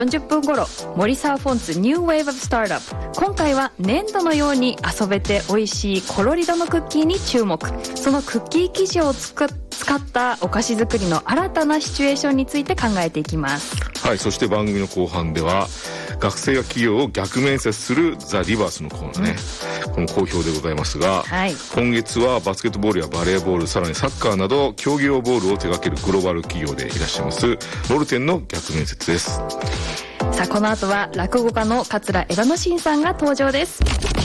40分頃、森沢フォンツニューウェーブスタートアップ。今回は粘土のように遊べて美味しいコロリドのクッキーに注目。そのクッキー生地を使ったお菓子作りの新たなシチュエーションについて考えていきます。 はい、そして番組の後半では学生や企業を逆面接するザ・リバースのコーナーね、この好評でございますが、 はい、 今月はバスケットボールやバレーボール、さらにサッカーなど競技用ボールを手掛けるグローバル企業でいらっしゃいますモルテンの逆面接です。 さあ、この後は落語家の桂枝野真さんが登場です。